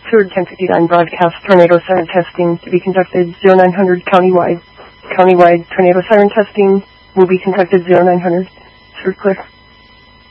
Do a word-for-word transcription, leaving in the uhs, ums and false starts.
Third ten fifty-nine broadcast tornado siren testing to be conducted zero nine hundred countywide. Countywide tornado siren testing will be conducted zero nine hundred. Third clear.